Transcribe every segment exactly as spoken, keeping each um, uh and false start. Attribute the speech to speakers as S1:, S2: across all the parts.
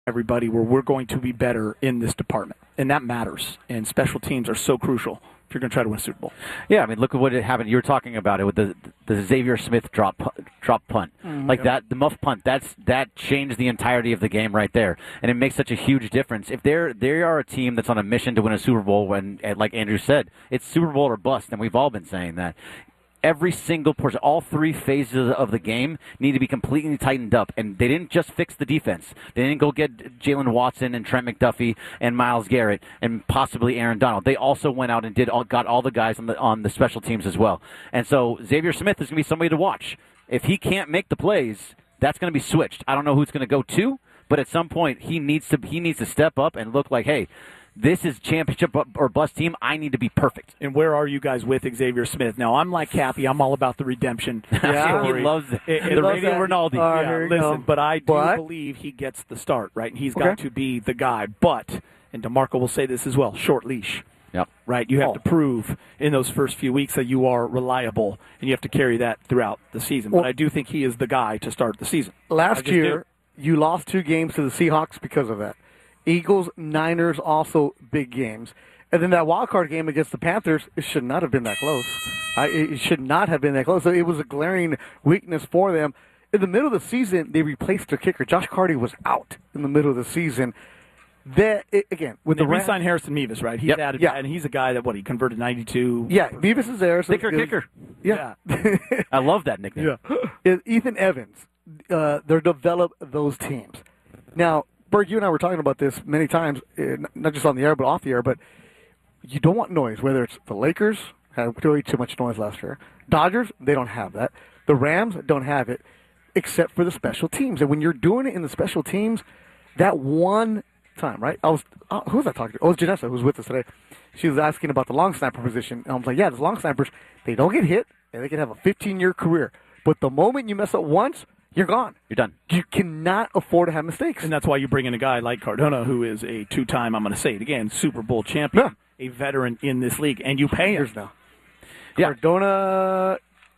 S1: everybody where we're going to be better in this department. And that matters. And special teams are so crucial if you're going to try to win a Super Bowl.
S2: Yeah, I mean, look at what happened. You were talking about it with the the Xavier Smith drop drop punt. Mm-hmm. Like that, the muff punt, that's that changed the entirety of the game right there. And it makes such a huge difference. If they're they are a team that's on a mission to win a Super Bowl, when, like Andrew said, it's Super Bowl or bust, and we've all been saying that. Every single portion, all three phases of the game need to be completely tightened up. And they didn't just fix the defense. They didn't go get Jalen Watson and Trent McDuffie and Myles Garrett and possibly Aaron Donald. They also went out and did all, got all the guys on the on the special teams as well. And so Xavier Smith is going to be somebody to watch. If he can't make the plays, that's going to be switched. I don't know who it's going to go to, but at some point he needs to he needs to step up and look like, hey, this is championship or bust team. I need to be perfect.
S1: And where are you guys with Xavier Smith? Now, I'm like Cappy. I'm all about the redemption.
S2: Yeah, he loves it.
S1: It,
S2: he
S1: the
S2: loves
S1: radio Ronaldo.
S3: Uh,
S1: yeah, listen,
S3: go.
S1: but I do
S3: but,
S1: believe he gets the start, right? And he's
S3: okay.
S1: got to be the guy. But, and DeMarco will say this as well, short leash.
S2: Yep.
S1: Right? You have
S3: oh.
S1: to prove in those first few weeks that you are reliable, and you have to carry that throughout the season.
S3: Well,
S1: but I do think he is the guy to start the season.
S3: Last year, do. you lost two games to the Seahawks because of that. Eagles, Niners, also big games. And then that wild card game against the Panthers, it should not have been that close. I, it should not have been that close. So it was a glaring weakness for them. In the middle of the season, they replaced their kicker. Josh Carty was out in the middle of the season. That it, again with
S1: they
S3: the Rams,
S1: re-signed Harrison Mevis, right? He's
S2: yep.
S1: added,
S3: yeah.
S1: and he's a guy that what he converted ninety-two.
S3: Yeah, Mevis is there. So
S2: Kicker, kicker.
S3: Yeah,
S1: yeah.
S2: I love that nickname.
S3: Yeah, Ethan Evans. Uh, they're develop those teams now. Berg, you and I were talking about this many times, not just on the air, but off the air, but you don't want noise, whether it's the Lakers, had way too much noise last year. Dodgers, they don't have that. The Rams don't have it, except for the special teams. And when you're doing it in the special teams, that one time, right? I was, uh, who was I talking to? Oh, it was Janessa, who was with us today. She was asking about the long snapper position. And I was like, yeah, the long snappers, they don't get hit, and they can have a fifteen-year career. But the moment you mess up once, you're gone.
S2: You're done.
S3: You cannot afford to have mistakes.
S1: And that's why you bring in a guy like Cardona, who is a two-time, I'm going to say it again, Super Bowl champion, yeah. a veteran in this league, and you pay him.
S3: now.
S2: Yeah.
S3: Cardona,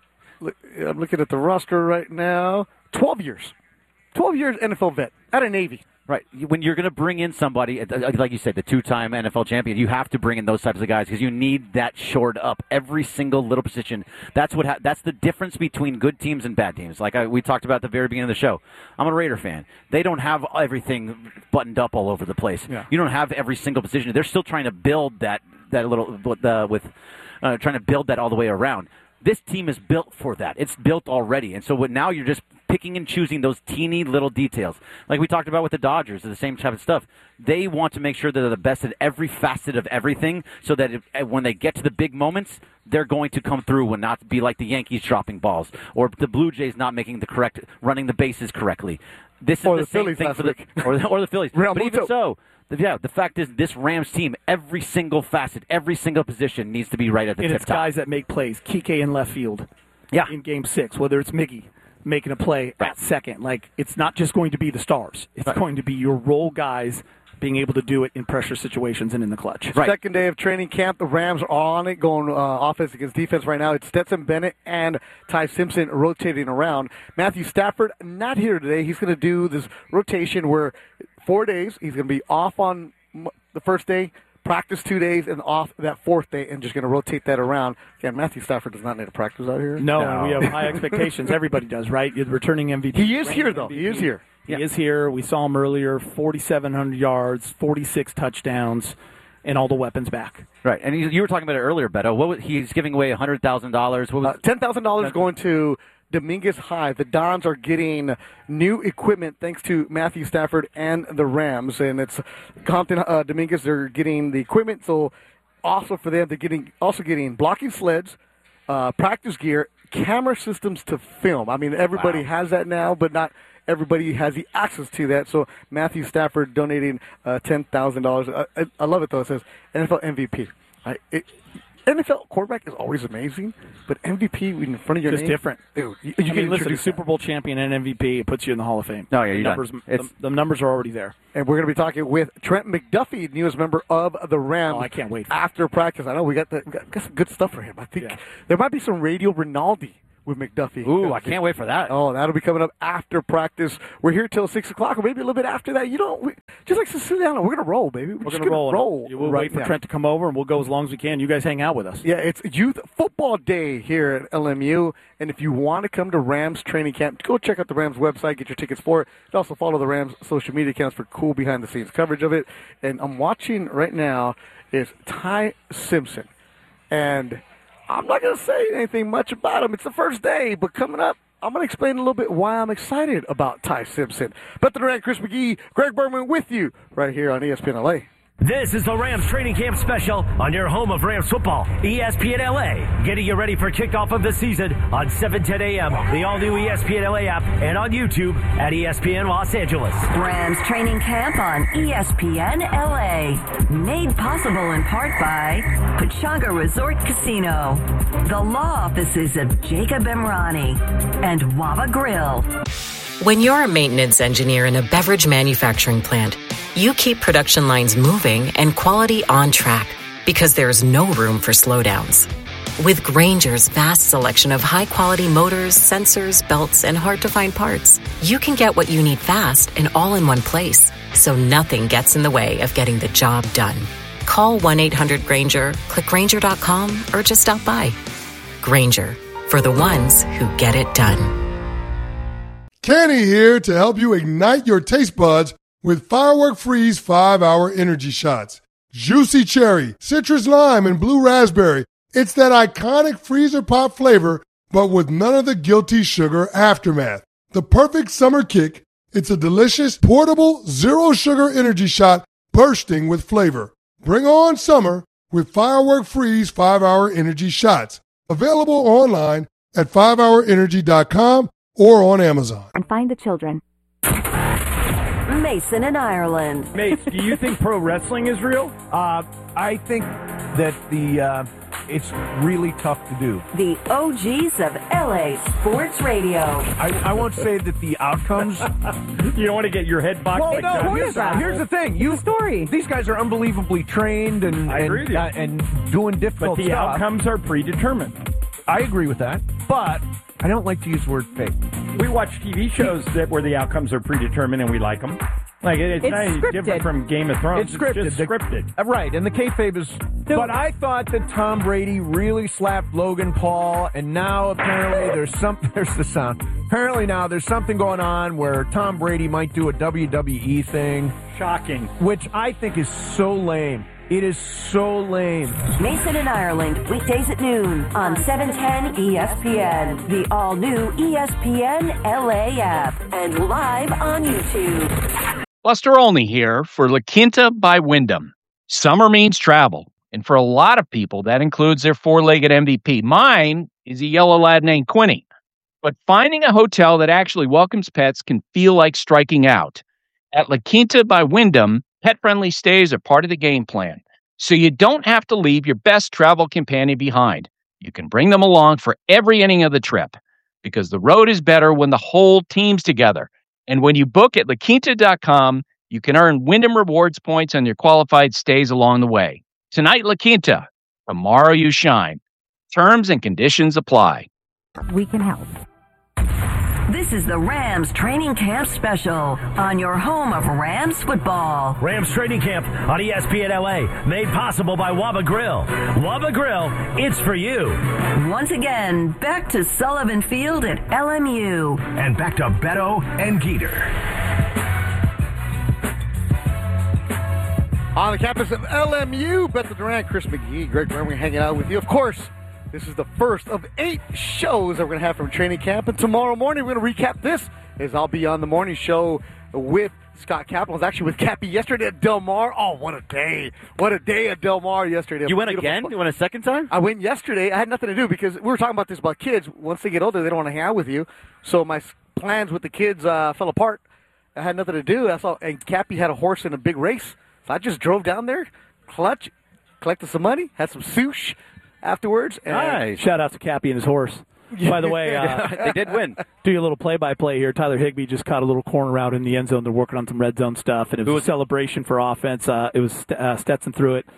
S3: I'm looking at the roster right now, twelve years. twelve years N F L vet out of Navy.
S2: Right. When you're going to bring in somebody, like you said, the two-time N F L champion, you have to bring in those types of guys because you need that shored up every single little position. That's what. Ha- that's the difference between good teams and bad teams. Like I, we talked about at the very beginning of the show. I'm a Raider fan. They don't have everything buttoned up all over the place.
S3: Yeah.
S2: You don't have every single position. They're still trying to build that that little uh, with uh, trying to build that all the way around. This team is built for that. It's built already. And so what now you're just picking and choosing those teeny little details. Like we talked about with the Dodgers, the same type of stuff. They want to make sure that they're the best at every facet of everything so that if, when they get to the big moments, they're going to come through and not be like the Yankees dropping balls or the Blue Jays not making the correct, running the bases correctly. This is
S3: or
S2: the,
S3: the
S2: same
S3: Phillies
S2: thing
S3: last
S2: for the,
S3: week.
S2: or the, or the Phillies.
S3: Real
S2: But even
S3: Muto.
S2: so, yeah, the fact is this Rams team, every single facet, every single position needs to be right at the
S1: and
S2: tip
S1: it's
S2: top.
S1: guys that make plays. Kike in left field.
S2: Yeah.
S1: In game six, whether it's Miggy making a play
S2: Right.
S1: at second. Like, it's not just going to be the stars. It's
S2: Right.
S1: going to be your role guys being able to do it in pressure situations and in the clutch.
S2: Right.
S3: Second day of training camp, the Rams are on it, going uh, offense against defense right now. It's Stetson Bennett and Ty Simpson rotating around. Matthew Stafford not here today. He's going to do this rotation where four days, he's going to be off on the first day, practice two days, and off that fourth day, and just going to rotate that around. Again, Matthew Stafford does not need to practice out here.
S1: No,
S2: No.
S1: and we have high expectations. Everybody does, right? You're the returning M V P.
S3: He is
S1: reigning
S3: here, though.
S1: M V P.
S3: He is here.
S1: He
S2: Yeah.
S1: is here. We saw him earlier, forty-seven hundred yards, forty-six touchdowns, and all the weapons back.
S2: Right, and you, you were talking about it earlier, Beto. What was, he's giving away one hundred thousand dollars. What was
S3: Uh, ten thousand dollars going to Dominguez High. The Dons are getting new equipment thanks to Matthew Stafford and the Rams. And it's Compton uh, Dominguez, they're getting the equipment. So also for them, they're getting also getting blocking sleds, uh, practice gear, camera systems to film. I mean, everybody
S2: Wow.
S3: has that now, but not everybody has the access to that. So Matthew Stafford donating uh, ten thousand dollars. I, I, I love it, though. It says N F L M V P. I, it, N F L quarterback is always amazing, but M V P in front of your
S1: Just
S3: name,
S1: different.
S3: Dude, you, you
S1: I
S3: get
S1: mean, listen,
S3: introduced
S1: Super Bowl champion and M V P, it puts you in the Hall of Fame.
S2: No, yeah,
S1: the
S2: you're done.
S1: numbers,
S2: It's-
S1: the, the numbers are already there.
S3: And we're going to be talking with Trent McDuffie, newest member of the Rams.
S1: Oh, I can't wait.
S3: After practice, I know we got, the, we got, got some good stuff for him. I think
S1: Yeah.
S3: there might be some Radio Rinaldi with McDuffie.
S2: Ooh, I can't wait for that.
S3: Oh, that'll be coming up after practice. We're here till six o'clock, or maybe a little bit after that. You know, we, just like Siciliano, we're gonna roll, baby. We're,
S1: We're
S3: just
S1: going to roll.
S3: roll.
S1: We'll
S3: right
S1: wait for
S3: now.
S1: Trent to come over, and we'll go as long as we can. You guys hang out with us.
S3: Yeah, it's Youth Football Day here at L M U, and if you want to come to Rams training camp, go check out the Rams website, get your tickets for it, and also follow the Rams social media accounts for cool behind-the-scenes coverage of it. And I'm watching right now is Ty Simpson, and I'm not going to say anything much about him. It's the first day, but coming up, I'm going to explain a little bit why I'm excited about Ty Simpson. Beth Durant, Chris McGee, Greg Berman with you right here on E S P N L A.
S4: This is the Rams Training Camp Special on your home of Rams football, E S P N L A. Getting you ready for kickoff of the season on seven ten a.m., the all-new E S P N L A app, and on YouTube at E S P N Los Angeles.
S5: Rams Training Camp on E S P N L A. Made possible in part by Pechanga Resort Casino, the law offices of Jacob Emrani, and Wava Grill.
S6: When you're a maintenance engineer in a beverage manufacturing plant, you keep production lines moving and quality on track because there's no room for slowdowns. With Grainger's vast selection of high-quality motors, sensors, belts, and hard-to-find parts, you can get what you need fast and all in one place, so nothing gets in the way of getting the job done. Call one eight hundred Grainger, click Grainger dot com, or just stop by. Grainger, for the ones who get it done.
S7: Kenny here to help you ignite your taste buds with Firework Freeze five hour Energy Shots. Juicy cherry, citrus lime, and blue raspberry. It's that iconic freezer pop flavor, but with none of the guilty sugar aftermath. The perfect summer kick. It's a delicious, portable, zero-sugar energy shot bursting with flavor. Bring on summer with Firework Freeze five hour Energy Shots. Available online at five hour energy dot com or on Amazon.
S5: And find the children. Mason in Ireland.
S8: Mace, do you think pro wrestling is real? Uh, I think that the uh, it's really tough to do.
S5: The O Gs of L A Sports Radio.
S8: I, I won't say that the outcomes.
S4: You don't want to get your head boxed.
S8: Well,
S4: like
S8: no,
S4: that.
S8: here's, here's the thing. You,
S5: the story.
S8: These guys are unbelievably trained and
S4: I agree with
S8: and,
S4: you.
S8: uh, and doing difficult
S4: But the
S8: stuff.
S4: outcomes are predetermined.
S8: I agree with that, but I don't like to use the word fake.
S4: We watch T V shows that where the outcomes are predetermined and we like them. Like it, it's,
S9: It's
S4: not any
S9: scripted.
S4: different from Game of Thrones.
S8: It's scripted.
S4: just
S8: The-
S4: scripted.
S8: Uh, Right, and the kayfabe is. But I thought that Tom Brady really slapped Logan Paul, and now apparently there's some. There's the sound. Apparently now there's something going on where Tom Brady might do a W W E thing,
S4: Shocking.
S8: which I think is so lame. It is so lame.
S5: Mason in Ireland, weekdays at noon on seven ten E S P N, the all-new E S P N L A app, and live on YouTube.
S10: Buster Olney here for La Quinta by Wyndham. Summer means travel, and for a lot of people, that includes their four-legged M V P. Mine is a yellow lad named Quinny. But finding a hotel that actually welcomes pets can feel like striking out. At La Quinta by Wyndham, pet-friendly stays are part of the game plan, so you don't have to leave your best travel companion behind. You can bring them along for every inning of the trip, because the road is better when the whole team's together. And when you book at la quinta dot com, you can earn Wyndham Rewards points on your qualified stays along the way. Tonight, La Quinta. Tomorrow, you shine. Terms and conditions apply.
S5: We can help. This is the Rams Training Camp Special on your home of Rams football.
S4: Rams Training Camp on E S P N L A, made possible by Wava Grill. Wava Grill, it's for you.
S5: Once again, back to Sullivan Field at L M U.
S4: And back to Beto and Geeter.
S3: On the campus of L M U, Beth Durant, Chris McGee, Greg Berman hanging out with you. Of course, this is the first of eight shows that we're going to have from training camp. And tomorrow morning, we're going to recap this as I'll be on the morning show with Scott Kaplan. I was actually with Cappy yesterday at Del Mar. Oh, what a day. What a day at Del Mar yesterday.
S2: You went
S3: Beautiful
S2: again?
S3: spot.
S2: You went a second time?
S3: I went yesterday. I had nothing to do because we were talking about this about kids. Once they get older, they don't want to hang out with you. So my s- plans with the kids uh, fell apart. I had nothing to do. I saw, and Cappy had a horse in a big race. So I just drove down there, clutch, collected some money, had some sushi afterwards. And
S1: Nice. Shout out to Cappy and his horse. By the way, uh,
S2: They did win.
S1: do you a little play-by-play here. Tyler Higbee just caught a little corner out in the end zone. They're working on some red zone stuff, and it was,
S2: Who was-
S1: a celebration for offense. Uh, it was St- uh, Stetson threw it.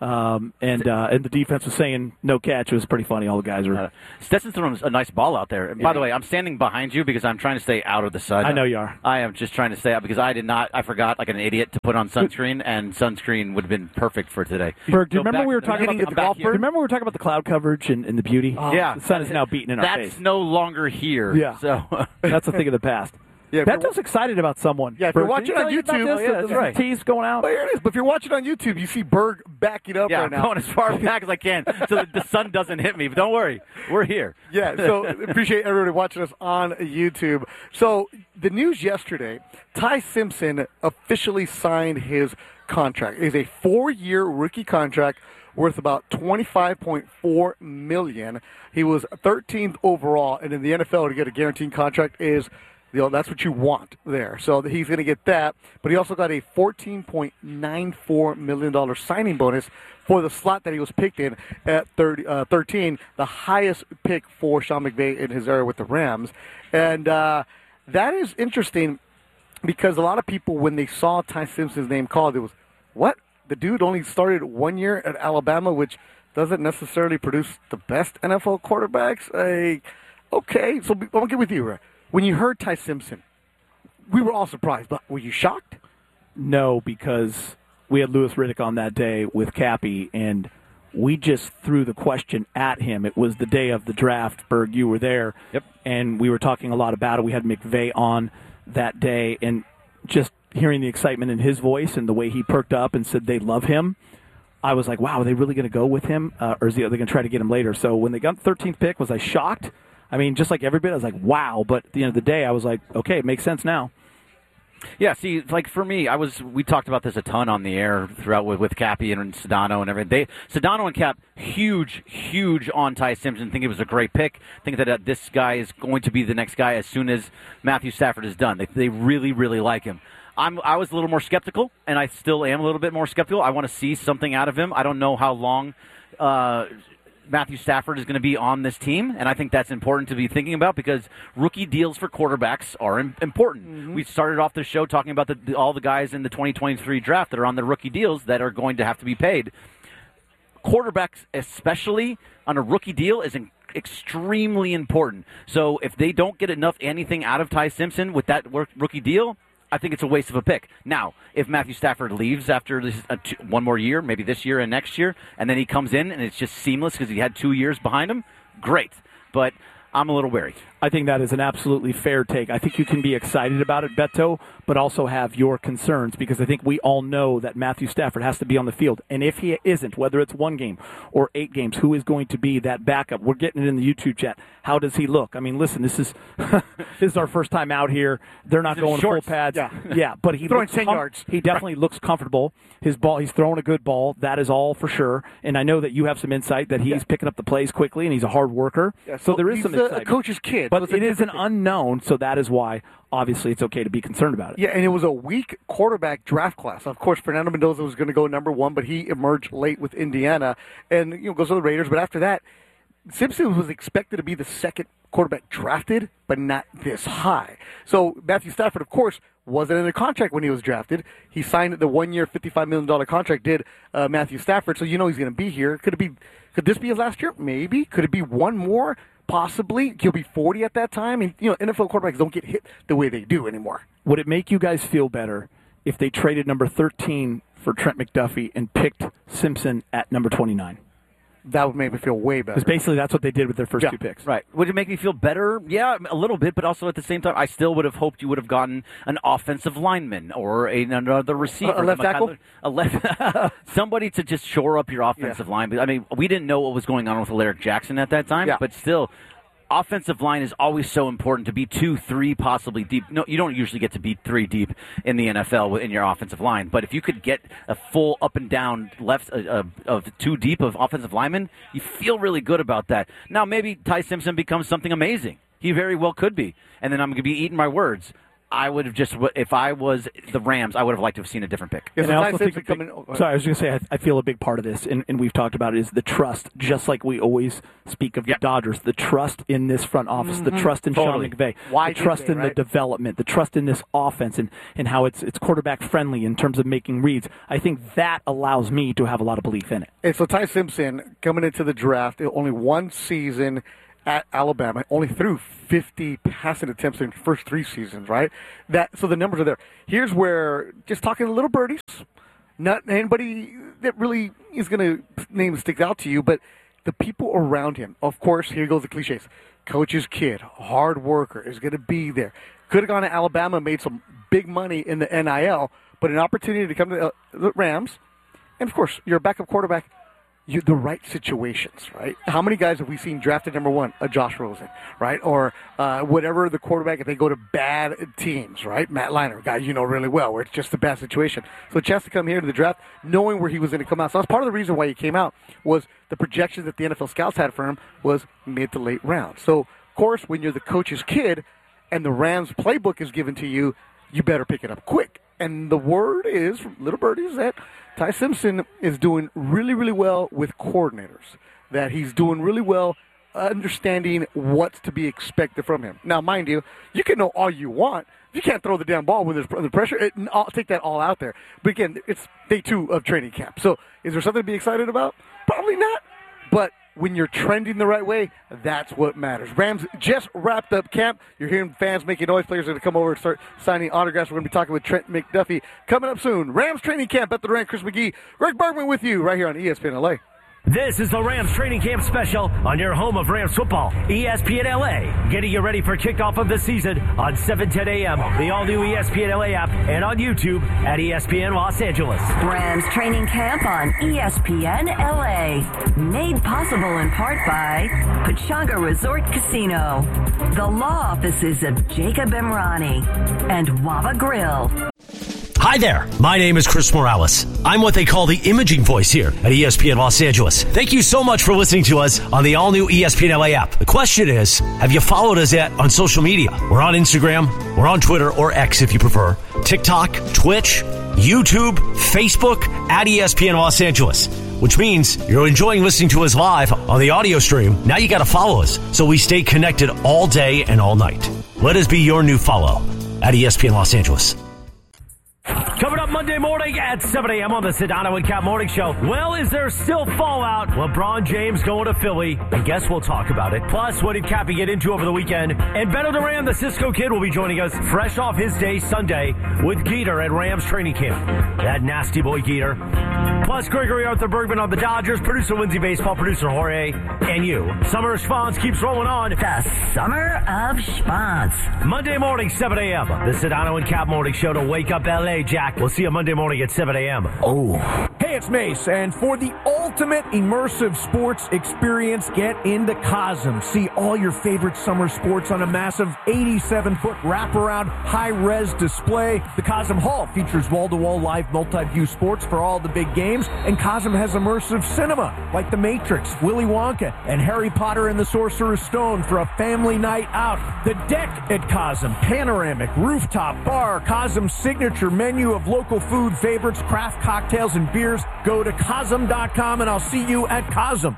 S1: Um, and uh, and the defense was saying no catch. It was pretty funny. All the guys were.
S2: Uh, Stetson's throwing a nice ball out there. And by the way, I'm standing behind you because I'm trying to stay out of the sun.
S1: I know you are.
S2: I am just trying to stay out because I did not. I forgot like an idiot to put on sunscreen, and sunscreen would have been perfect for today.
S1: Berg, do you
S2: So
S1: remember
S2: back-
S1: we were talking about
S2: I'm
S1: the,
S2: back
S1: golf?
S2: here.
S1: Remember we were talking about the cloud coverage and, and the beauty?
S2: Yeah.
S1: The sun is now beating in our
S2: That's
S1: face.
S2: no longer here.
S1: Yeah.
S2: So
S1: That's a thing of the past.
S3: Yeah, if you're
S1: Beto's excited about someone.
S3: Yeah, if you're
S1: Berg, did
S3: watching
S1: he
S3: on
S1: tell you about
S3: YouTube-
S1: this?
S3: Oh, yeah,
S1: There's
S3: that's right.
S1: tease going out.
S3: Well, here it is. But if you're watching on YouTube, you see Berg backing up
S2: yeah,
S3: right now.
S2: I'm going as far back as I can so that the sun doesn't hit me. But don't worry, we're here.
S3: Yeah, so appreciate everybody watching us on YouTube. So the news yesterday, Ty Simpson officially signed his contract. It is a four-year rookie contract worth about twenty-five point four million dollars. He was thirteenth overall, and in the N F L to get a guaranteed contract is, you know, that's what you want there. So he's going to get that, but he also got a fourteen point nine four million dollars signing bonus for the slot that he was picked in at thirty, uh, thirteen, the highest pick for Sean McVay in his era with the Rams. And uh, that is interesting because a lot of people, when they saw Ty Simpson's name called, it was, what? The dude only started one year at Alabama, which doesn't necessarily produce the best N F L quarterbacks. Uh, okay, so I'll get with you, Ray. When you heard Ty Simpson, we were all surprised, but were you shocked?
S1: No, because we had Louis Riddick on that day with Cappy, and we just threw the question at him. It was the day of the draft. Berg, you were there.
S2: Yep.
S1: And we were talking a lot about it. We had McVay on that day, and just hearing the excitement in his voice and the way he perked up and said they love him, I was like, wow, are they really going to go with him? Uh, or is he, are they going to try to get him later? So when they got the thirteenth pick, was I shocked? I mean, just like everybody, I was like, wow. But at the end of the day, I was like, okay, it makes sense now.
S2: Yeah, see, like for me, I was. We talked about this a ton on the air throughout with, with Cappy and Sedano and everything. They, Sedano and Cap, huge, huge on Ty Simpson. Think it was a great pick. Think that uh, this guy is going to be the next guy as soon as Matthew Stafford is done. They, they really, really like him. I'm. I was a little more skeptical, and I still am a little bit more skeptical. I want to see something out of him. I don't know how long uh, Matthew Stafford is going to be on this team, and I think that's important to be thinking about because rookie deals for quarterbacks are im- important. Mm-hmm. We started off the show talking about the, the, all the guys in the twenty twenty-three draft that are on the rookie deals that are going to have to be paid. Quarterbacks, especially on a rookie deal, is in, extremely important. So if they don't get enough anything out of Ty Simpson with that work, rookie deal, I think it's a waste of a pick. Now, if Matthew Stafford leaves after this, uh, two, one more year, maybe this year and next year, and then he comes in and it's just seamless because he had two years behind him, great. But I'm a little wary.
S1: I think that is an absolutely fair take. I think you can be excited about it, Beto, but also have your concerns because I think we all know that Matthew Stafford has to be on the field. And if he isn't, whether it's one game or eight games, who is going to be that backup? We're getting it in the YouTube chat. How does he look? I mean, listen, this is this is our first time out here. They're not
S2: He's in
S1: going
S2: shorts.
S1: full pads.
S3: Yeah.
S1: yeah but he
S3: Throwing
S1: looks
S3: ten
S1: com-
S3: yards.
S1: He definitely looks comfortable. His ball, he's throwing a good ball. That is all for sure. And I know that you have some insight that he's
S3: Yeah.
S1: picking up the plays quickly and he's a hard worker.
S3: Yeah,
S1: so, there is
S3: he's
S1: some
S3: a,
S1: excitement.
S3: a coach's kid.
S1: But
S3: so it's a
S1: it is an
S3: different thing.
S1: unknown, so that is why, obviously, it's okay to be concerned about it.
S3: Yeah, and it was a weak quarterback draft class. Of course, Fernando Mendoza was going to go number one, but he emerged late with Indiana and, you know, goes to the Raiders. But after that, Simpson was expected to be the second quarterback drafted, but not this high. So Matthew Stafford, of course, wasn't in a contract when he was drafted. He signed the one-year, fifty-five million dollars contract, did uh, Matthew Stafford, so you know he's going to be here. Could it be? Could this be his last year? Maybe. Could it be one more? Possibly. He'll be forty at that time. And, you know, N F L quarterbacks don't get hit the way they do anymore.
S1: Would it make you guys feel better if they traded number thirteen for Trent McDuffie and picked Simpson at number twenty-nine?
S3: That would make me feel way better.
S1: Because basically that's what they did with their first
S3: Yeah.
S1: two picks.
S2: Right. Would it make me feel better? Yeah, a little bit, but also at the same time, I still would have hoped you would have gotten an offensive lineman or a, another receiver.
S3: A left tackle?
S2: A left, somebody to just shore up your offensive
S3: Yeah.
S2: line. I mean, we didn't know what was going on with Alaric Jackson at that time,
S3: Yeah.
S2: but still, offensive line is always so important to be two, three, possibly deep. No, you don't usually get to be three deep in the N F L in your offensive line. But if you could get a full up and down left uh, uh, of two deep of offensive linemen, you feel really good about that. Now maybe Ty Simpson becomes something amazing. He very well could be. And then I'm going to be eating my words. I would have just, if I was the Rams, I would have liked to have seen a different pick.
S3: Yeah,
S1: And
S3: so
S1: I
S3: Ty
S1: also think,
S3: Simpson coming- oh,
S1: sorry, I was going to say, I, I feel a big part of this, and, and we've talked about it, is the trust, just like we always speak of
S2: Yep.
S1: the Dodgers, the trust in this front office, the trust in
S2: Totally.
S1: Sean McVay,
S3: Why
S1: the
S3: did
S1: trust
S3: they,
S1: in
S3: right?
S1: the development, the trust in this offense, and, and how it's it's quarterback friendly in terms of making reads. I think that allows me to have a lot of belief in it.
S3: And so Ty Simpson, coming into the draft, only one season at Alabama, only threw fifty passing attempts in the first three seasons, right? That so the numbers are there. Here's where, just talking to little birdies, not anybody that really is going to name stick out to you, but the people around him. Of course, here goes the cliches. Coach's kid, hard worker, is going to be there. Could have gone to Alabama, made some big money in the N I L, but an opportunity to come to uh, the Rams. And, of course, you're a backup quarterback. You the right situations, right? How many guys have we seen drafted number one? A Josh Rosen, right? Or uh, whatever the quarterback, if they go to bad teams, right? Matt Leinart, a guy you know really well, where it's just a bad situation. So a chance to come here to the draft, knowing where he was going to come out. So that's part of the reason why he came out, was the projections that the N F L scouts had for him was mid to late round. So, of course, when you're the coach's kid and the Rams playbook is given to you, you better pick it up quick. And the word is, from little birdies, that Ty Simpson is doing really, really well with coordinators, that he's doing really well understanding what's to be expected from him. Now, mind you, you can know all you want. If you can't throw the damn ball when there's under pressure, it, I'll take that all out there. But again, it's day two of training camp. So is there something to be excited about? Probably not. But when you're trending the right way, that's what matters. Rams just wrapped up camp. You're hearing fans making noise. Players are going to come over and start signing autographs. We're going to be talking with Trent McDuffie coming up soon. Rams training camp at the Durant. Chris McGee, Greg Bergman with you right here on E S P N L A.
S4: This is the Rams training camp special on your home of Rams football, E S P N L A. Getting you ready for kickoff of the season on seven ten a.m., the all-new E S P N L A app, and on YouTube at E S P N Los Angeles.
S5: Rams training camp on E S P N L A. Made possible in part by Pechanga Resort Casino, the law offices of Jacob Emrani, and Wava Grill.
S4: Hi there, my name is Chris Morales. I'm what they call the imaging voice here at E S P N Los Angeles. Thank you so much for listening to us on the all-new E S P N L A app. The question is, have you followed us yet on social media? We're on Instagram, we're on Twitter, or X if you prefer, TikTok, Twitch, YouTube, Facebook, at E S P N Los Angeles, which means you're enjoying listening to us live on the audio stream. Now you got to follow us so we stay connected all day and all night. Let us be your new follow at E S P N Los Angeles. Coming up Monday morning at seven a.m. on the Sedano and Cap Morning Show. Well, is there still fallout? LeBron James going to Philly. I guess we'll talk about it. Plus, what did Cappy get into over the weekend? And Beto Duran, the Cisco Kid, will be joining us fresh off his day Sunday with Geeter at Rams training camp. That nasty boy Geeter. Plus, Gregory Arthur Bergman on the Dodgers, producer Lindsay Baseball, producer Jorge, and you. Summer of Schwanz keeps rolling on.
S5: The Summer of Schwanz.
S4: Monday morning, seven a.m. The Sedano and Cap Morning Show to wake up L A, Jack. We'll see you Monday morning at seven a.m.
S8: Oh. Hey, it's Mace, and for the ultimate immersive sports experience, get into Cosm. See all your favorite summer sports on a massive eighty-seven foot wraparound high-res display. The Cosm Hall features wall-to-wall live multi-view sports for all the big games, and Cosm has immersive cinema like The Matrix, Willy Wonka, and Harry Potter and the Sorcerer's Stone for a family night out. The deck at Cosm, panoramic, rooftop bar, Cosm's signature menu of local food favorites, craft cocktails, and beers. Go to Cosm dot com and I'll see you at Cosm.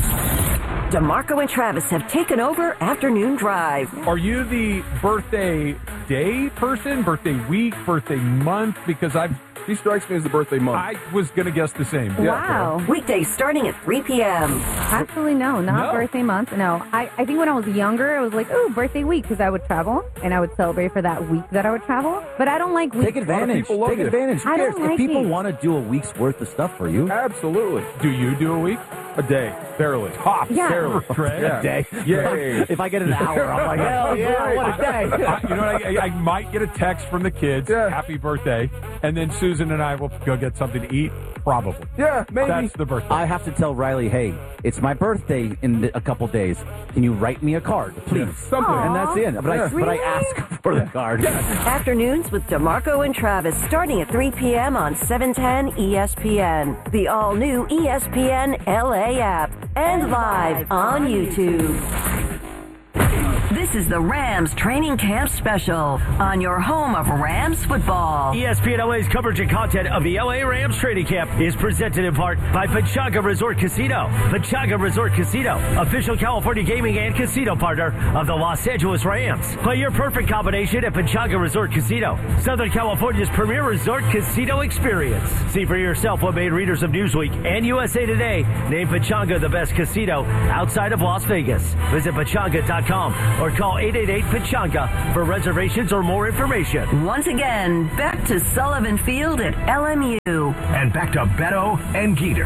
S5: DeMarco and Travis have taken over Afternoon Drive.
S9: Are you the birthday day person, birthday week, birthday month? Because I've
S11: He strikes me as the birthday month.
S9: I was going to guess the same.
S5: Wow. Yeah, weekdays starting at three p.m.
S12: Actually, no, not
S9: No.
S12: birthday month. No. I, I think when I was younger, I was like, oh, birthday week, because I would travel, and I would celebrate for that week that I would travel. But I don't like weeks.
S11: Take advantage.
S9: people love
S11: Take
S9: you.
S11: advantage. Who
S12: I
S11: cares?
S12: don't
S11: If
S12: like
S11: people
S12: it.
S11: want to do a week's worth of stuff for you,
S9: Absolutely. Do you do a week? A day. Barely. Tops.
S12: Yeah.
S9: Barely.
S11: Trey,
S9: Yeah.
S11: a day.
S9: Yay.
S11: If I get an hour, I'm like, hell yeah, what a day.
S9: I, you know what? I, I might get a text from the kids. Happy birthday. And then Susan and I will go get something to eat. Probably.
S11: Yeah, maybe.
S9: That's the birthday.
S11: I have to tell Riley, hey, it's my birthday in a couple days. Can you write me a card, please?
S9: Yeah, something.
S11: And that's it. But, I, but I ask for the card.
S5: Afternoons with DeMarco and Travis starting at three p.m. on seven ten E S P N. The all-new E S P N L A app. And live on YouTube. This This is the Rams Training Camp Special on your home of Rams football.
S4: E S P N L A's coverage and content of the L A Rams Training Camp is presented in part by Pechanga Resort Casino. Pechanga Resort Casino, official California gaming and casino partner of the Los Angeles Rams. Play your perfect combination at Pechanga Resort Casino, Southern California's premier resort casino experience. See for yourself what made readers of Newsweek and U S A Today name Pechanga the best casino outside of Las Vegas. Visit Pechanga dot com or call eight eight eight Pechanga for reservations or more information.
S5: Once again, back to Sullivan Field at L M U.
S4: And back to Beto and Geeter.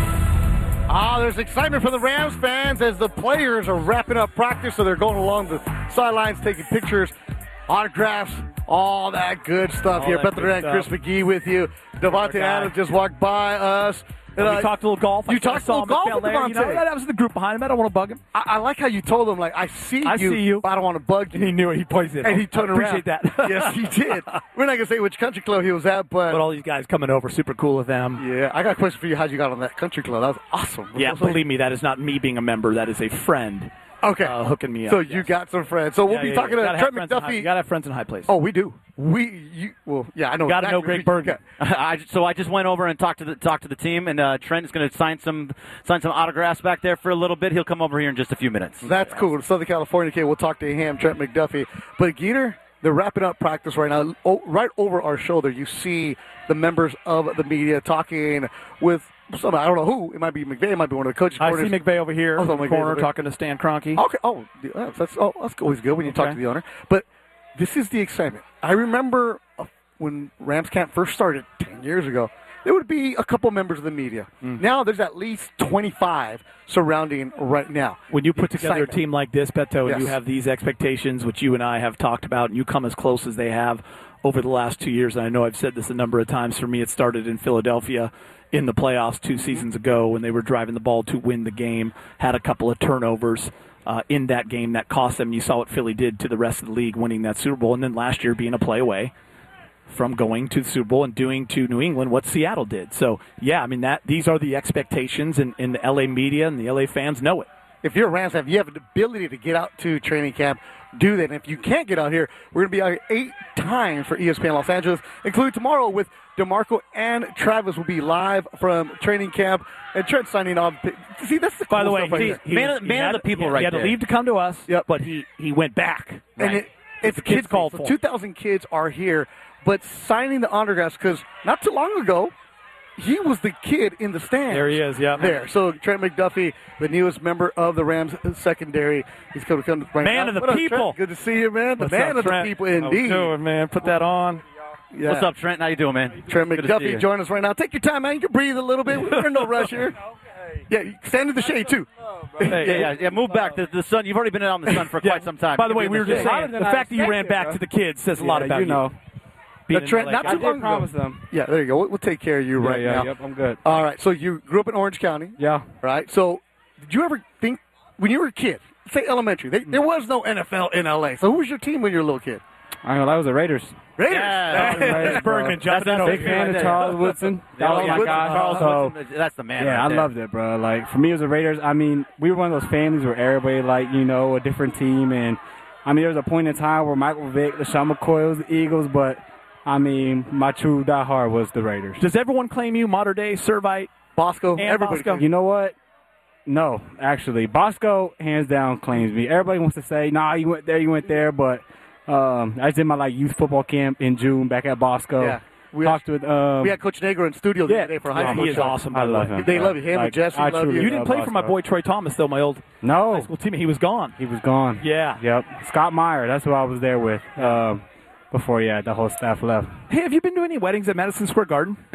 S3: Ah, there's excitement for the Rams fans as the players are wrapping up practice, so they're going along the sidelines taking pictures, autographs, all that good stuff
S1: All
S3: here.
S1: that
S3: Beth
S1: good
S3: and Chris
S1: stuff.
S3: McGee with you. Devontae Adams just walked by us.
S1: And
S3: uh,
S1: we talked a little golf.
S3: You
S1: I
S3: talked a
S1: saw
S3: little
S1: him
S3: golf
S1: at
S3: with
S1: Bel Air. You know,
S3: Devontae.
S1: that was the group behind him. I don't want to bug him.
S3: I, I like how you told him, like, I see
S1: I
S3: you,
S1: see you.
S3: but I don't want to bug you.
S1: And he knew it. He pointed it.
S3: And he turned
S1: I appreciate
S3: around.
S1: that.
S3: Yes, he did. We're not going to say which country club he was at, but...
S1: But all these guys coming over, super cool with them.
S3: Yeah, I got a question for you. How'd you got on that country club? That was awesome.
S1: Yeah,
S3: What's like-
S1: believe me, that is not me being a member. That is a friend
S3: Okay.
S1: uh, hooking me up.
S3: So you got some friends. So we'll
S1: Yeah,
S3: be
S1: yeah,
S3: talking
S1: yeah.
S3: to
S1: Gotta
S3: Trent
S1: have friends in high-
S3: McDuffie.
S1: You got to have friends in high place.
S3: Oh, we do. We, you, well, yeah, I know.
S1: Got to know
S3: exactly.
S1: Greg Bergen.
S2: I, so I just went over and talked to the talked to the team, and uh, Trent is going to sign some sign some autographs back there for a little bit. He'll come over here in just a few minutes.
S3: That's cool. Southern California kid. We'll talk to him, Trent McDuffie. But Geeter, they're wrapping up practice right now. Oh, right over our shoulder, you see the members of the media talking with somebody. I don't know who. It might be McVay. It might be one of the coaches.
S1: I
S3: corners.
S1: see McVay over here
S3: Oh,
S1: in
S3: so
S1: the
S3: McVay's
S1: corner
S3: over here.
S1: talking to Stan Kroenke.
S3: Okay. Oh, yeah, that's oh, that's always good when you talk
S1: Okay.
S3: to the owner. But this is the excitement. I remember uh, when Rams camp first started ten years ago. There would be a couple members of the media.
S1: Mm.
S3: Now there's at least twenty-five surrounding right now.
S1: When you put
S3: The
S1: together a
S3: excitement.
S1: team like this, Beto,
S3: Yes.
S1: and you have these expectations, which you and I have talked about, and you come as close as they have over the last two years, and I know I've said this a number of times. For me, it started in Philadelphia in the playoffs two seasons ago when they were driving the ball to win the game, had a couple of turnovers uh, in that game that cost them. You saw what Philly did to the rest of the league winning that Super Bowl, and then last year being a play away from going to the Super Bowl and doing to New England what Seattle did. So, yeah, I mean, that these are the expectations, and, and the L A media and the L A fans know it.
S3: If you're a Rams fan, you have the ability to get out to training camp, do that. And if you can't get out here, we're going to be out here eight times for E S P N Los Angeles, including tomorrow with DeMarco and Travis will be live from training camp. And Trent signing off. See, that's the cool
S1: By the way,
S3: stuff right
S1: he,
S3: there.
S1: he,
S2: Man of-
S1: he
S2: man of
S1: had-
S2: the people
S1: he,
S2: right
S1: He had
S2: there.
S1: to leave to come to us,
S3: Yep.
S1: but he, he went back.
S3: And it, it's
S1: The kids
S3: kids
S1: called
S3: so
S1: for him.
S3: two thousand kids are here, but signing the autographs because not too long ago, he was the kid in the stands.
S1: There he is, yeah.
S3: There. So Trent McDuffie, the newest member of the Rams secondary, he's going to come right
S1: Man
S3: now.
S1: of the
S3: What up,
S1: people.
S3: Trent? Good to see you, man. The
S1: What's
S3: man
S1: up,
S3: of
S1: Trent?
S3: the people,
S1: How we
S3: indeed.
S1: doing, man? Put that on.
S3: Yeah.
S2: What's up, Trent? How you doing, man?
S3: Trent
S2: Good to see
S3: McDuffie
S2: you.
S3: join us right now. Take your time, man. You can breathe a little bit. We're in no rush here. Yeah, you stand in the shade, too.
S2: Yeah, yeah, yeah. Move back. The, the sun. You've already been out in the sun for
S1: Yeah.
S2: quite some time.
S1: By the
S2: You
S1: way,
S2: can
S1: we
S2: be
S1: were
S2: in
S1: just
S2: the
S1: saying,
S2: shade.
S1: the fact that you ran back to the kids says a lot
S13: Yeah,
S1: about
S13: you know.
S1: Being
S3: But Trent,
S1: an L A
S3: not
S1: guy.
S3: too
S13: I did
S3: long ago.
S13: promise them.
S3: Yeah, there you go. We'll, we'll take care of you
S13: Yeah,
S3: right
S13: yeah,
S3: now.
S13: Yep, I'm good.
S3: All right, so you grew up in Orange County,
S13: Yeah.
S3: right? So did you ever think, when you were a kid, say elementary, they, there was no N F L in L A. So who was your team when you were a little kid?
S13: I know that was the Raiders.
S3: Raiders.
S2: Yeah,
S13: Raiders, bro.
S1: Bergman jumping
S2: That's-
S1: in
S2: that's
S1: over
S13: Big
S1: here.
S13: fan of Charles Woodson. That
S2: Oh,
S13: was
S2: yeah,
S13: my guy.
S2: Charles
S13: So,
S2: Woodson, that's the man.
S13: yeah,
S2: right
S13: I
S2: there.
S13: loved it, bro. Like, for me as a Raiders, I mean, we were one of those families where everybody, like, you know, a different team. And, I mean, there was a point in time where Michael Vick, LaShawn McCoy was the Eagles, but, I mean, my true diehard was the Raiders.
S1: Does everyone claim you modern day Servite?
S3: Bosco,
S1: And
S3: everybody.
S1: Bosco.
S13: You know what? No, actually, Bosco hands down claims me. Everybody wants to say, "Nah, you went there, you went there," but um, I did my like youth football camp in June back at Bosco.
S3: Yeah. We
S13: Talked with um,
S3: We had Coach Negro in studio the
S13: yeah,
S3: other day for a high
S1: Yeah,
S3: school
S1: he is
S3: show.
S1: awesome.
S13: I
S1: by the
S13: love
S1: way.
S13: him.
S3: They love you. Him and
S13: Like,
S3: Jesse
S13: I
S3: love
S13: truly
S3: you.
S1: You didn't
S13: love
S1: play for my
S13: Bosco.
S1: boy Troy Thomas, though, my old high
S13: No,
S1: school teammate. He was gone.
S13: he was gone.
S1: Yeah.
S13: Yep. Scott Meyer, that's who I was there with um, before. Yeah, the whole staff left.
S1: Hey, have you been to any weddings at Madison Square Garden?
S13: you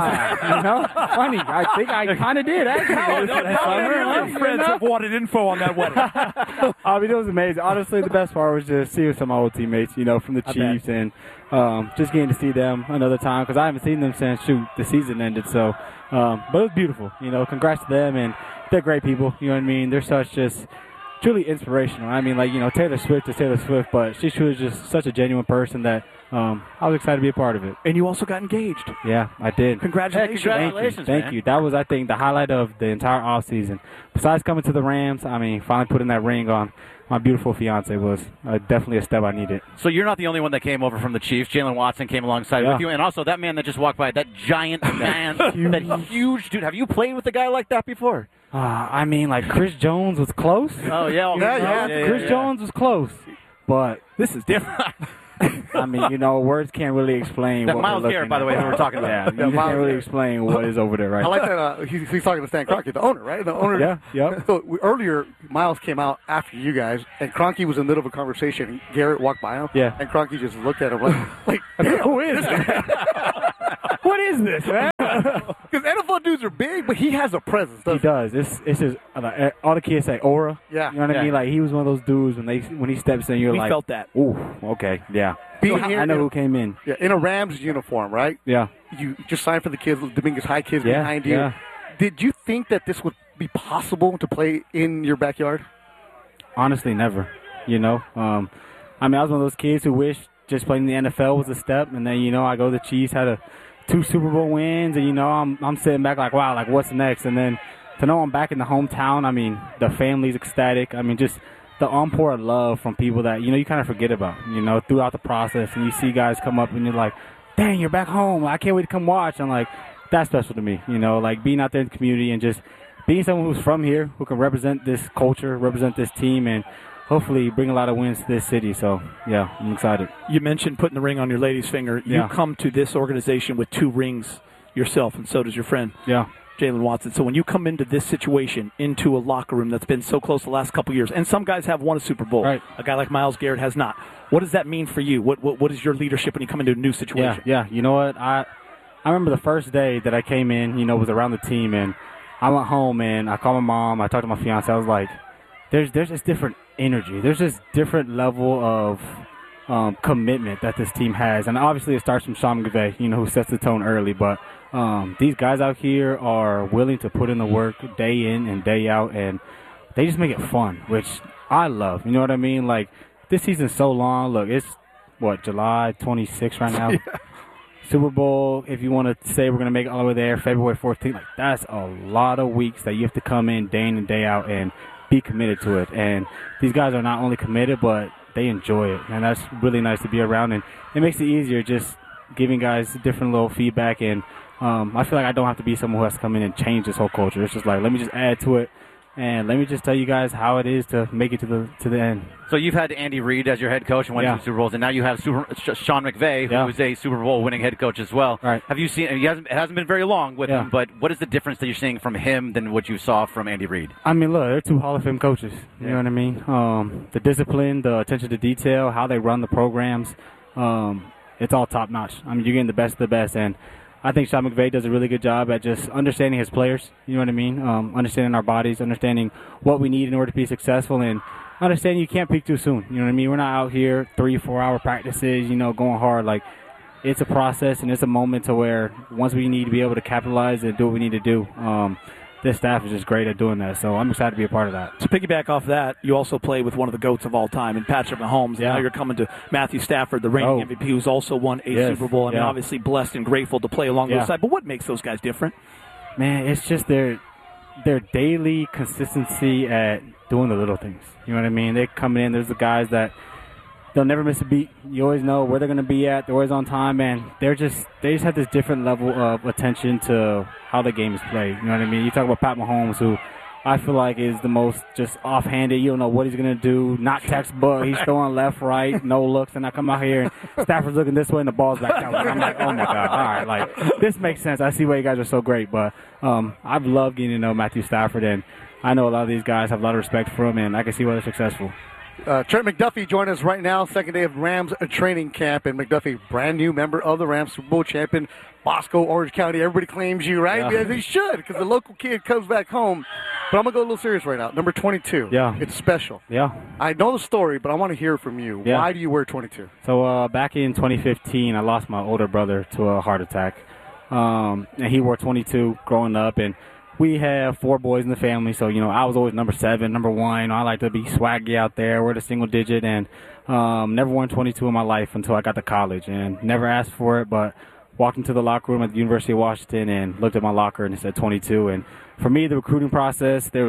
S13: know, funny. I think I kind of did actually.
S1: How
S13: This
S1: many
S13: summer,
S1: of your
S13: you
S1: friends
S13: know?
S1: have wanted info on that wedding?
S13: I mean, it was amazing. Honestly, the best part was just seeing some of my old teammates, you know, from the
S1: I
S13: Chiefs, and um, just getting to see them another time because I haven't seen them since shoot the season ended. So, um, but it was beautiful. You know, congrats to them, and they're great people. You know what I mean? They're such just truly inspirational. I mean, like you know, Taylor Swift is Taylor Swift, but she's truly just such a genuine person that um, I was excited to be a part of it.
S1: And you also got engaged.
S13: Yeah, I did.
S1: Congratulations.
S2: Hey,
S13: Thank you.
S2: Congratulations,
S13: Thank
S2: man.
S13: you. That was, I think, the highlight of the entire offseason. Besides coming to the Rams, I mean, finally putting that ring on. my beautiful fiance was uh, definitely a step I needed.
S2: So you're not the only one that came over from the Chiefs. Jalen Watson came alongside
S13: Yeah.
S2: with you, and also that man that just walked by, that giant man, that huge dude. Have you played with a guy like that before?
S13: Uh, I mean, like Chris Jones was close.
S2: Oh, yeah.
S13: You know,
S2: yeah, yeah, yeah,
S13: Chris
S2: yeah.
S13: Jones was close, but
S1: this is different.
S13: I mean, you know, words can't really explain.
S2: That
S13: what
S2: Myles
S13: we're
S2: Garrett,
S13: looking
S2: by the
S13: at.
S2: way, that we're talking about.
S13: Yeah, you
S3: Yeah,
S13: just
S3: Myles
S13: can't really
S3: Garrett.
S13: explain what is over there right
S3: I like
S13: now.
S3: that. Uh, he's, he's talking to Stan Kroenke, the owner, right? The owner.
S13: Yeah, yep.
S3: So we, earlier, Miles came out after you guys, and Kroenke was in the middle of a conversation. And Garrett walked by him,
S13: Yeah.
S3: and Kroenke just looked at him like, like
S13: Who is this? What is this, man?
S3: because N F L dudes are big, but he has a presence.
S13: He
S3: Doesn't
S13: does. It's it's just uh, all the kids say aura.
S3: Yeah.
S13: You know what
S3: Yeah.
S13: I mean? Like he was one of those dudes when they when he steps in, you're
S1: We
S13: like,
S1: felt that.
S13: Ooh, okay, yeah.
S3: Being
S13: So
S3: here-
S13: I know who came in.
S3: Yeah, in a Rams uniform, right?
S13: Yeah.
S3: You just signed for the kids, Dominguez High kids
S13: Yeah,
S3: behind you.
S13: yeah.
S3: Did you think that this would be possible to play in your backyard?
S13: Honestly, never. You know, um, I mean, I was one of those kids who wished just playing in the N F L was a step, and then you know, I go to the Chiefs, had a two Super Bowl wins, and you know, I'm I'm sitting back like, wow, like what's next? And then to know I'm back in the hometown, I mean, the family's ecstatic. I mean, just the onpour of love from people that you know you kind of forget about, you know, throughout the process, and you see guys come up and you're like, dang, you're back home. I can't wait to come watch. I'm like, that's special to me, you know, like being out there in the community and just being someone who's from here, who can represent this culture, represent this team, and hopefully bring a lot of wins to this city. So, yeah, I'm excited.
S1: You mentioned putting the ring on your lady's finger. You
S13: Yeah.
S1: come to this organization with two rings yourself, and so does your friend,
S13: Yeah.
S1: Jalen Watson. So when you come into this situation, into a locker room that's been so close the last couple of years, and some guys have won a Super Bowl,
S13: Right.
S1: a guy like Myles Garrett has not. What does that mean for you? What what, what is your leadership when you come into a new
S13: Yeah,
S1: situation?
S13: yeah. You know what? I I remember the first day that I came in, you know, was around the team, and I went home and I called my mom. I talked to my fiance. I was like, "There's there's this different energy. There's this different level of um, commitment that this team has, and obviously it starts from Sean McVay, you know, who sets the tone early. But um, these guys out here are willing to put in the work day in and day out, and they just make it fun, which I love. You know what I mean? Like this season's so long. Look, it's what July twenty-sixth right now. Super Bowl, if you want to say we're going to make it all the way there, February fourteenth, like that's a lot of weeks that you have to come in day in and day out and be committed to it. And these guys are not only committed, but they enjoy it. And that's really nice to be around. And it makes it easier just giving guys different little feedback. And um, I feel like I don't have to be someone who has to come in and change this whole culture. It's just like, let me just add to it. And let me just tell you guys how it is to make it to the to the end.
S2: So you've had Andy Reid as your head coach and won
S13: Yeah.
S2: two Super Bowls, and now you have Super, Sh- Sean McVay, who
S13: Yeah.
S2: is a Super Bowl winning head coach as well.
S13: Right.
S2: Have you seen? It hasn't, it hasn't been very long with
S13: Yeah.
S2: him, but what is the difference that you're seeing from him than what you saw from Andy Reid?
S13: I mean, look, they're two Hall of Fame coaches. You know what I mean? Um, the discipline, the attention to detail, how they run the programs, um, it's all top notch. I mean, you're getting the best of the best, and I think Sean McVay does a really good job at just understanding his players. You know what I mean? Um, understanding our bodies, understanding what we need in order to be successful, and understanding you can't peak too soon. You know what I mean? We're not out here three, four hour practices, you know, going hard. Like, it's a process and it's a moment to where once we need to be able to capitalize and do what we need to do, um, this staff is just great at doing that. So I'm excited to be a part of that.
S1: To piggyback off that, you also play with one of the GOATs of all time, in Patrick Mahomes.
S13: Yeah.
S1: And now you're coming to Matthew Stafford, the reigning
S13: Oh.
S1: M V P, who's also won a
S13: Yes.
S1: Super Bowl. I mean,
S13: Yeah.
S1: obviously blessed and grateful to play along
S13: Yeah.
S1: those sides. But what makes those guys different?
S13: Man, it's just their their daily consistency at doing the little things. You know what I mean? They're coming in. There's the guys that they'll never miss a beat. You always know where they're going to be at. They're always on time, man. They're just they just have this different level of attention to how the game is played. You know what I mean? You talk about Pat Mahomes, who I feel like is the most just offhanded. You don't know what he's going to do. Not textbook. He's throwing left, right, no looks. And I come out here and Stafford's looking this way and the ball's back down. I'm like, oh, my God. All right, like, this makes sense. I see why you guys are so great. But um, I've loved getting to know Matthew Stafford, and I know a lot of these guys have a lot of respect for him, and I can see why they're successful.
S3: Uh, Trent McDuffie joined us right now, second day of Rams training camp. And McDuffie, brand new member of the Rams, Super Bowl champion, Bosco, Orange County. Everybody claims you, right?
S13: Yeah.
S3: As he should, because the local kid comes back home. But I'm going to go a little serious right now. Number twenty-two.
S13: Yeah.
S3: It's special.
S13: Yeah.
S3: I know the story, but I want to hear from you.
S13: Yeah.
S3: Why do you wear twenty-two?
S13: So uh, back in twenty fifteen, I lost my older brother to a heart attack. Um, and he wore twenty-two growing up. And we have four boys in the family. So, you know, I was always number seven, number one. I like to be swaggy out there, wear the single digit. And um, never worn twenty-two in my life until I got to college. And never asked for it, but walked into the locker room at the University of Washington and looked at my locker and it said twenty-two. And for me, the recruiting process, there was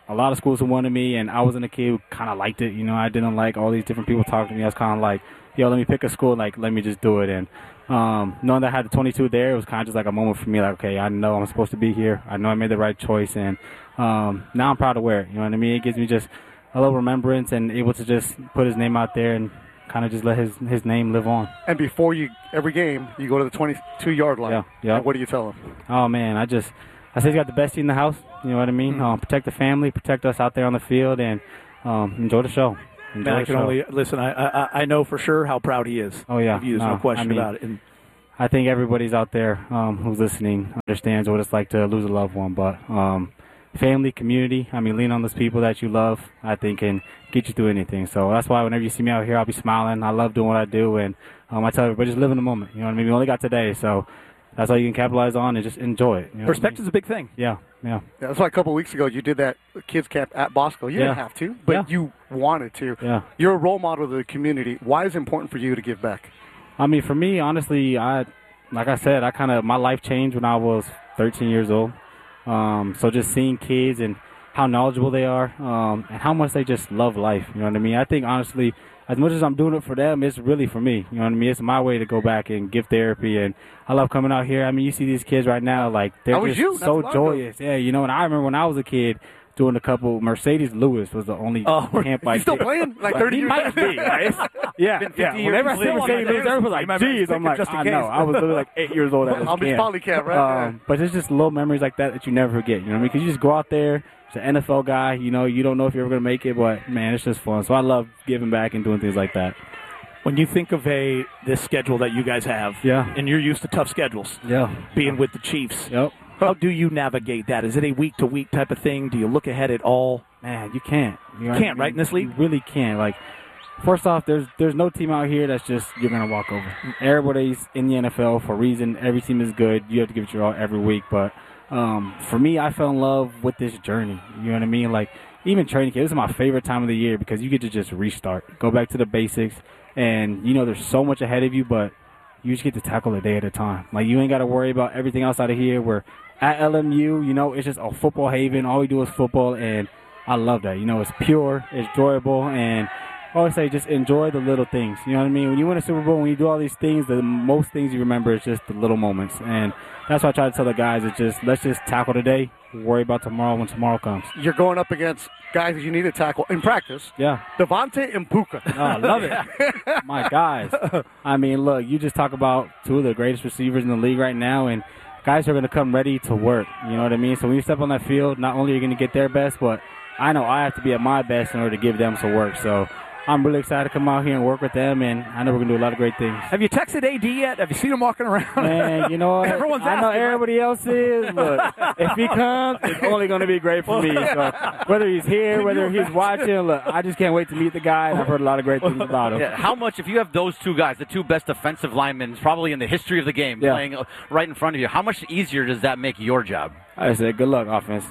S13: a lot of schools who wanted me, and I wasn't a kid who kind of liked it. You know, I didn't like all these different people talking to me. I was kind of like, yo, let me pick a school, like, let me just do it. And um, knowing that I had the twenty-two there, it was kind of just like a moment for me, like, okay, I know I'm supposed to be here. I know I made the right choice, and um, now I'm proud to wear it. You know what I mean? It gives me just a little remembrance and able to just put his name out there and kind of just let his, his name live on.
S3: And before you every game, you go to the twenty-two-yard line.
S13: Yeah, yeah.
S3: And what do you tell them?
S13: Oh, man, I just I say he's got the best team in the house. You know what I mean? Mm-hmm. Um, protect the family, protect us out there on the field, and um, enjoy the show. Enjoy
S1: Man, I
S13: the
S1: can
S13: show.
S1: only listen. I, I I know for sure how proud he is.
S13: Oh yeah,
S1: of you. There's
S13: no,
S1: no question
S13: I mean,
S1: about it. And
S13: I think everybody's out there um, who's listening understands what it's like to lose a loved one. But um, family, community, I mean, lean on those people that you love, I think, can get you through anything. So that's why whenever you see me out here, I'll be smiling. I love doing what I do, and um, I tell everybody, just live in the moment. You know what I mean? We only got today, so that's all you can capitalize on and just enjoy it. You know
S1: Perspective's a big thing.
S13: Yeah, yeah.
S3: Yeah, that's why a couple of weeks ago you did that kids camp at Bosco. You
S13: Yeah.
S3: didn't have to, but
S13: Yeah.
S3: you wanted to.
S13: Yeah.
S3: You're a role model to the community. Why is it important for you to give back?
S13: I mean, for me, honestly, I, like I said, I kind of, my life changed when I was thirteen years old. Um, so just seeing kids and how knowledgeable they are, um, and how much they just love life. You know what I mean? I think, honestly, as much as I'm doing it for them, it's really for me. You know what I mean? It's my way to go back and give therapy, and I love coming out here. I mean, you see these kids right now, like, they're
S3: How was
S13: just
S3: you? Not
S13: so
S3: too long ago.
S13: joyous. Yeah, you know, and I remember when I was a kid, doing a couple. Mercedes Lewis was the only
S3: Oh,
S13: camp I
S3: you still
S13: did.
S3: playing? Like thirty
S13: he
S3: years
S13: might be. Right? Yeah,
S3: Been
S13: yeah.
S3: fifty
S13: Whenever I
S3: years
S13: see
S3: old.
S13: Mercedes Lewis, everyone's like,
S3: Remember,
S13: "Geez," I'm like,
S3: just in
S13: "I
S3: case.
S13: know." I was literally like eight years old at this
S3: I'll be
S13: camp.
S3: Poly camp, right?
S13: Um, but it's just little memories like that that you never forget. You know what I mean? Because you just go out there. It's an N F L guy. You know, you don't know if you're ever going to make it, but man, it's just fun. So I love giving back and doing things like that.
S1: when you think of a this schedule that you guys have,
S13: Yeah.
S1: and you're used to tough schedules,
S13: Yeah.
S1: being with the Chiefs,
S13: Yep.
S1: how do you navigate that? Is it a week to week type of thing? Do you look ahead at all?
S13: Man, you can't. You know what
S1: Can't,
S13: I mean?
S1: right, in this league?
S13: You really can't. Like, first off, there's there's no team out here that's just you're gonna walk over. Everybody's in the N F L for a reason. Every team is good. You have to give it your all every week. But um, for me, I fell in love with this journey. You know what I mean? Like, even training camp, this is my favorite time of the year because you get to just restart, go back to the basics, and you know there's so much ahead of you, but you just get to tackle a day at a time. Like, you ain't got to worry about everything else out of here. We're at L M U, you know, it's just a football haven. All we do is football, and I love that. You know, it's pure, it's enjoyable, and I always say just enjoy the little things. You know what I mean? When you win a Super Bowl, when you do all these things, the most things you remember is just the little moments. And that's what I try to tell the guys. It's just, let's just tackle today, worry about tomorrow when tomorrow comes.
S3: You're going up against guys that you need to tackle in practice.
S13: Yeah.
S3: Devontae and Puka.
S13: Oh, I love it. My guys. I mean, look, you just talk about two of the greatest receivers in the league right now, and guys are going to come ready to work. You know what I mean? So when you step on that field, not only are you going to get their best, but I know I have to be at my best in order to give them some work. So I'm really excited to come out here and work with them, and I know we're going to do a lot of great things.
S1: Have you texted A D yet? Have you seen him walking around?
S13: Man, you know what?
S1: Everyone's
S13: I know
S1: asking,
S13: everybody else is. Look, if he comes, it's only going to be great for me. So whether he's here, whether he's watching, look, I just can't wait to meet the guy, and I've heard a lot of great things about him.
S2: Yeah, how much, if you have those two guys, the two best defensive linemen probably in the history of the game,
S13: Yeah.
S2: playing right in front of you, how much easier does that make your job?
S13: I said, good luck, offense.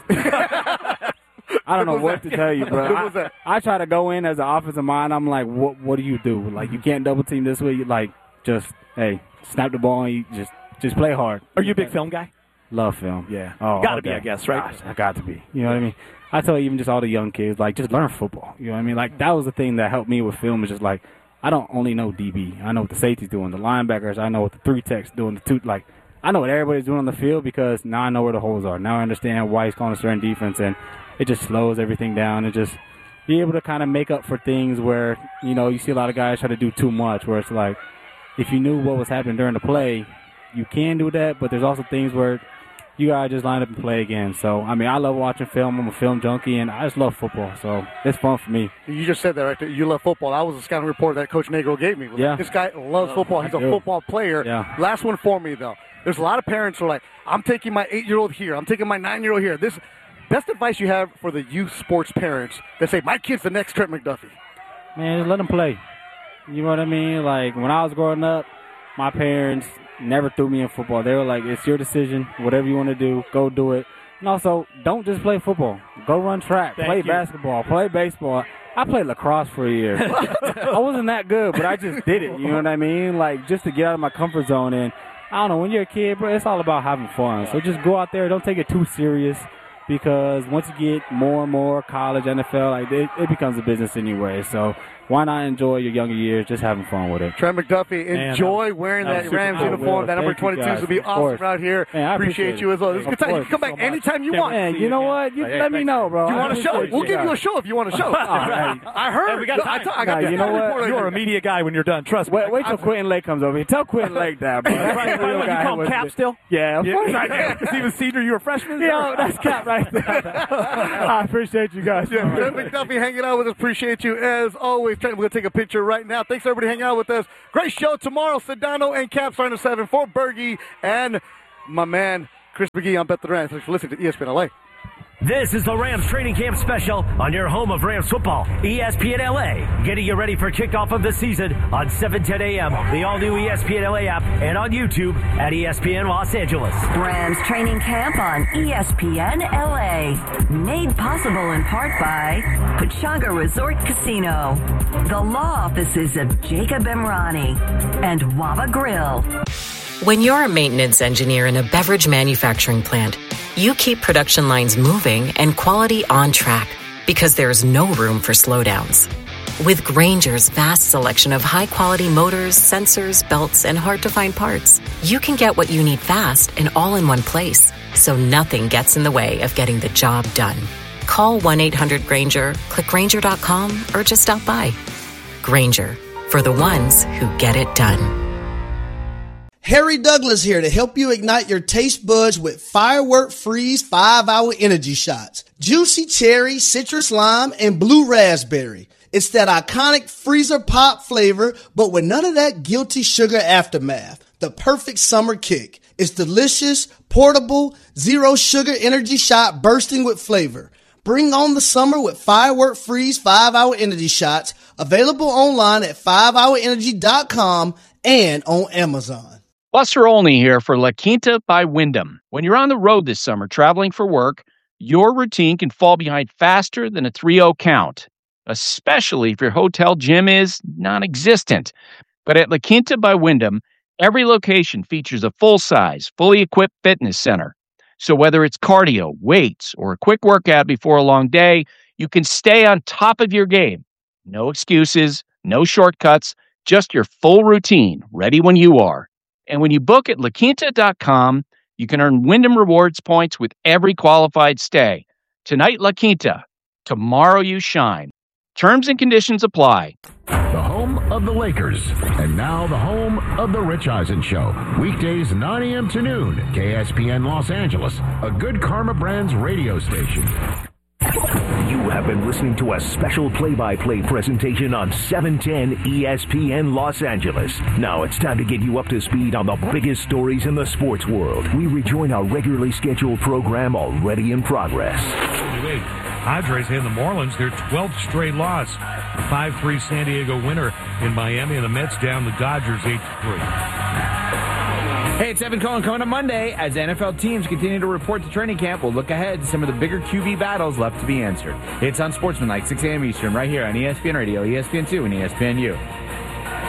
S13: I don't know what to tell you, bro.
S3: What was that?
S13: I, I try to go in as an offensive mind. I'm like, what What do you do? Like, you can't double team this way. You like, just, hey, snap the ball and you just, just play hard.
S1: Are you a big film guy?
S13: Love film.
S1: Yeah.
S13: Oh,
S1: Gotta
S13: all
S1: be,
S13: day.
S1: I guess, right?
S13: Gosh, I got to be. You know what I mean? I tell even just all the young kids, like, just learn football. You know what I mean? Like, that was the thing that helped me with film is just like, I don't only know D B. I know what the safety's doing, the linebackers. I know what the three techs doing, the two, like, I know what everybody's doing on the field because now I know where the holes are. Now I understand why he's calling a certain defense, and it just slows everything down and just be able to kind of make up for things where, you know, you see a lot of guys try to do too much, where it's like, if you knew what was happening during the play, you can do that, but there's also things where you got to just line up and play again. So, I mean, I love watching film. I'm a film junkie, and I just love football. So, it's fun for me.
S3: You just said that right there. You love football. That was a scouting report that Coach Negro gave me.
S13: Yeah.
S3: This guy loves football. He's a
S13: I do.
S3: football player.
S13: Yeah.
S3: Last one for me, though. There's a lot of parents who are like, I'm taking my eight-year-old here. I'm taking my nine-year-old here. This best advice you have for the youth sports parents that say, my kid's the next Trent McDuffie.
S13: Man, just let them play. You know what I mean? Like, when I was growing up, my parents never threw me in football. They were like, it's your decision. Whatever you want to do, go do it. And also, don't just play football. Go run track.
S1: Thank
S13: play
S1: you.
S13: basketball. Play baseball. I played lacrosse for a year. I wasn't that good, but I just did it. You know what I mean? Like, just to get out of my comfort zone. And I don't know, when you're a kid, bro, it's all about having fun. So just go out there. Don't take it too serious. because once you get more and more college, N F L, like it, it becomes a business anyway. So why not enjoy your younger years just having fun with it?
S3: Trent McDuffie, enjoy
S13: Man,
S3: wearing
S13: I'm
S3: that
S13: super
S3: Rams
S13: cool.
S3: uniform. That number
S13: Thank you,
S3: twenty-two
S13: guys.
S3: will be
S13: Of
S3: awesome
S13: course.
S3: out here.
S13: Man, I
S3: appreciate,
S13: appreciate
S3: you
S13: it.
S3: as well. This is a good
S13: Of
S3: time. You
S13: course.
S3: can come back
S13: Thank you so
S3: anytime you
S13: much.
S3: want.
S13: Man, you know what? You
S3: Hey,
S13: let me
S3: thank
S13: know, bro.
S3: You
S13: I
S3: want a show?
S13: appreciate
S3: We'll
S13: you
S3: give you a
S13: guys.
S3: show if you want a show.
S13: All right.
S3: I heard.
S1: Hey, we got
S3: I,
S1: time.
S3: I got
S13: Nah, you know what?
S1: You're a media guy when you're done. Trust me.
S13: Wait, wait till Quentin Lake comes over here. Tell Quentin Lake that, bro. That's
S1: Right,
S13: the real
S1: right, you
S13: guy
S1: call him
S13: with
S1: Cap
S13: it.
S1: still?
S13: Yeah, of
S1: Yeah,
S13: course.
S1: right. Because he was senior, you were freshman?
S13: Yo, that's Cap right there. I appreciate you guys.
S3: Yeah, Trent McDuffie hanging out with us. Appreciate you as always. Trent, we're going to take a picture right now. Thanks, everybody, hanging out with us. Great show tomorrow. Sedano and Cap starting at seven for Bergie and my man, Chris McGee on Bet the Rams. Thanks for listening to E S P N L A.
S4: This is the Rams training camp special on your home of Rams football, E S P N L A. Getting you ready for kickoff of the season on seven ten a.m., the all-new E S P N L A app, and on YouTube at E S P N Los Angeles.
S5: Rams training camp on E S P N L A. Made possible in part by Pachanga Resort Casino, the law offices of Jacob Emrani, and Waba Grill.
S6: When you're a maintenance engineer in a beverage manufacturing plant, you keep production lines moving and quality on track because there's no room for slowdowns. With Grainger's vast selection of high-quality motors, sensors, belts, and hard-to-find parts, you can get what you need fast and all in one place, so nothing gets in the way of getting the job done. Call one eight hundred Grainger, click Grainger dot com, or just stop by. Grainger, for the ones who get it done.
S14: Harry Douglas here to help you ignite your taste buds with Firework Freeze five hour energy shots. Juicy cherry, citrus lime, and blue raspberry. It's that iconic freezer pop flavor, but with none of that guilty sugar aftermath. The perfect summer kick. It's delicious, portable, zero sugar energy shot bursting with flavor. Bring on the summer with Firework Freeze five hour energy shots. Available online at five hour energy dot com and on Amazon.
S10: Buster Olney here for La Quinta by Wyndham. When you're on the road this summer traveling for work, your routine can fall behind faster than a three oh count, especially if your hotel gym is non-existent. But at La Quinta by Wyndham, every location features a full-size, fully equipped fitness center. So whether it's cardio, weights, or a quick workout before a long day, you can stay on top of your game. No excuses, no shortcuts, just your full routine, ready when you are. And when you book at La Quinta dot com, you can earn Wyndham Rewards points with every qualified stay. Tonight, La Quinta. Tomorrow, you shine. Terms and conditions apply.
S15: The home of the Lakers. And now the home of the Rich Eisen Show. Weekdays nine a.m. to noon. K S P N Los Angeles. A Good Karma Brands radio station.
S4: You have been listening to a special play-by-play presentation on seven ten E S P N Los Angeles. Now it's time to get you up to speed on the biggest stories in the sports world. We rejoin our regularly scheduled program already in progress.
S16: Wait, Padres and the Marlins, their twelfth straight loss. five three San Diego winner in Miami, and the Mets down the Dodgers eight to three.
S17: Hey, it's Evan Cohen coming up Monday. As N F L teams continue to report to training camp, we'll look ahead to some of the bigger Q B battles left to be answered. It's on Sportsmanlike, six a.m. Eastern, right here on E S P N Radio, E S P N two, and E S P N U.